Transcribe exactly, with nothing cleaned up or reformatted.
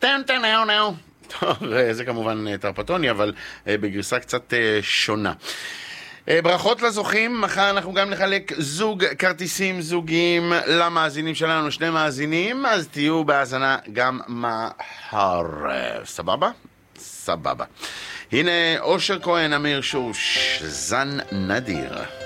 טן טן נאו נאו. טוב, זה כמובן תרפטוני, אבל בגרסה קצת שונה. ברכות לזוכים, מחר אנחנו גם נחלק זוג כרטיסים זוגיים למאזינים שלנו, שני מאזינים, אז תהיו בהאזנה גם מחר. סבבה? סבבה. הנה אושר כהן, אמיר שוש, זן נדיר.